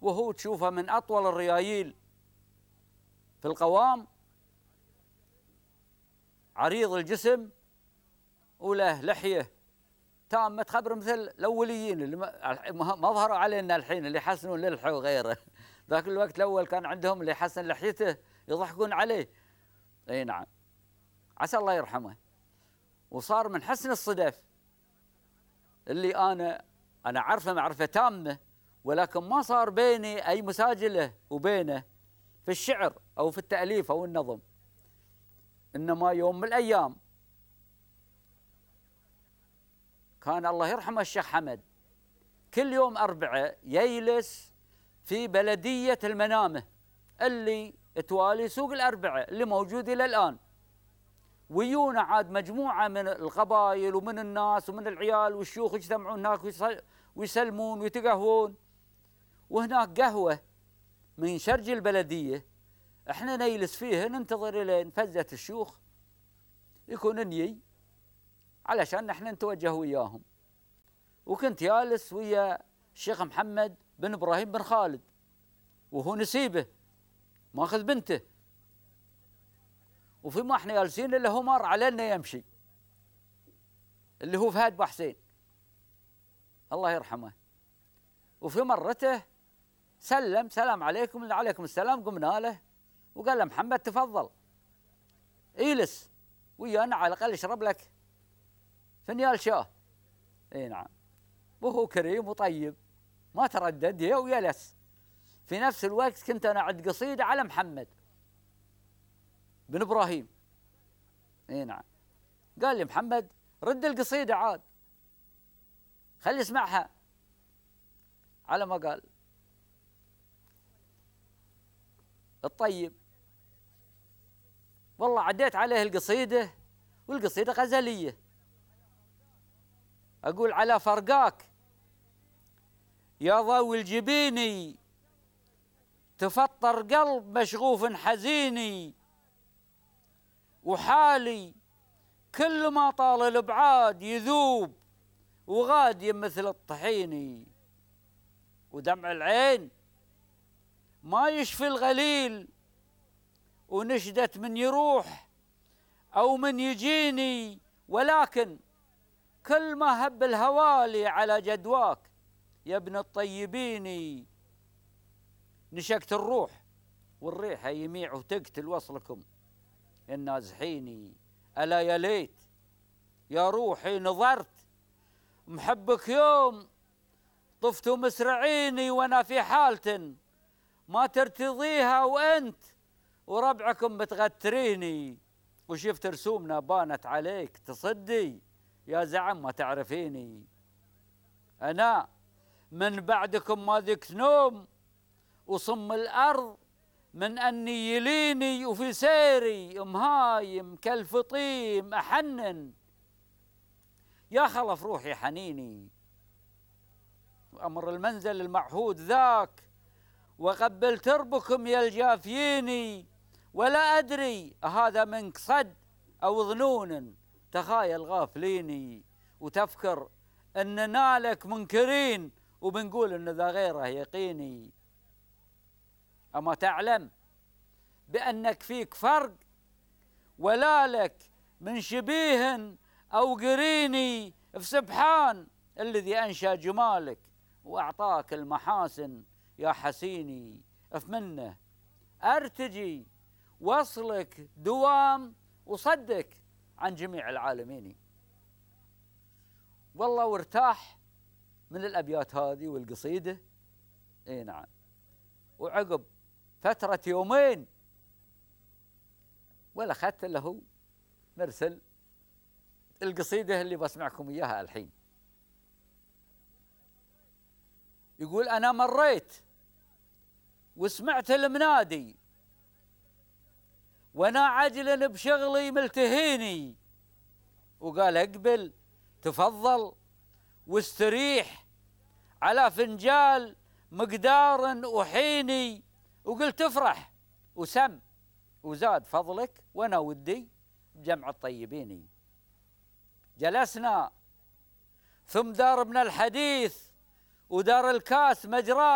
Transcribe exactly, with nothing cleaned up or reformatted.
وهو تشوفه من أطول الريايل في القوام، عريض الجسم وله لحية تامة تخبر مثل الأوليين اللي ما ظهروا علينا الحين اللي يحسنون للحية وغيره. ذاك الوقت الأول كان عندهم اللي يحسن لحيته يضحكون عليه. أي نعم، عسى الله يرحمه. وصار من حسن الصدف اللي أنا أنا عارفه معرفة تامة، ولكن ما صار بيني أي مساجلة وبينه في الشعر أو في التأليف أو النظم. إنما يوم من الأيام كان الله يرحمه الشيخ حمد كل يوم أربعة يجلس في بلدية المنامة اللي توالي سوق الأربعة اللي موجود إلى الآن، ويونا عاد مجموعة من القبائل ومن الناس ومن العيال والشيوخ يجتمعون هناك ويسلمون ويتقهوون. وهناك قهوة من شرج البلدية احنا نجلس فيها ننتظر لين فزة الشيوخ يكون نجي علشان احنا نتوجه وياهم. وكنت جالس ويا الشيخ محمد بن ابراهيم بن خالد وهو نسيبه ماخذ بنته، وفيما احنا جالسين اللي هو مر علينا يمشي اللي هو فهد بحسين الله يرحمه. وفي مرته سلم سلام عليكم عليكم السلام، قمنا له وقال له محمد تفضل اجلس ويانا على الاقل اشرب لك فنيال شاه. اي نعم، وهو كريم وطيب ما تردد يا ويلس. في نفس الوقت كنت انا عد قصيده على محمد بن ابراهيم. اي نعم، قال لي محمد رد القصيده عاد خلي اسمعها. على ما قال الطيب والله عديت عليه القصيده، والقصيده غزليه. اقول على فرقاك يا ضوي الجبيني تفطر قلب مشغوف حزيني، وحالي كل ما طال الابعاد يذوب وغادي مثل الطحيني، ودمع العين ما يشفي الغليل، ونشدت من يروح او من يجيني، ولكن كل ما هب الهوالي على جدواك يا ابن الطيبين، نشكت الروح والريحة يميع وتقتل وصلكم النازحيني. ألا يا ليت يا روحي نظرت محبك يوم طفت مسرعيني، وانا في حالة ما ترتضيها وانت وربعكم بتغتريني، وشفت رسومنا بانت عليك تصدي يا زعم ما تعرفيني. انا من بعدكم ما ذقت نوم وصم الارض من اني يليني، وفي سيري مهايم كالفطيم احنن يا خلف روحي حنيني، وامر المنزل المعهود ذاك وقبل تربكم يا الجافيني، ولا ادري هذا منك صد او ظنون تخايل غافليني، وتفكر ان نالك منكرين وبنقول ان ذا غيره يقيني. اما تعلم بانك فيك فرق ولا لك من شبيه او قريني، في سبحان الذي انشا جمالك واعطاك المحاسن يا حسيني، افمنه ارتجي وصلك دوام وصدك عن جميع العالمين. والله وارتاح من الابيات هذه والقصيده. اي نعم، وعقب فتره يومين ولا اخذت له مرسل القصيده اللي بسمعكم اياها الحين. يقول انا مريت وسمعت المنادي وانا عجلا بشغلي ملتهيني، وقال اقبل تفضل واستريح على فنجال مقدار وحيني، وقلت افرح وسم وزاد فضلك وانا ودي بجمع الطيبين. جلسنا ثم دار من الحديث ودار الكاس مجراه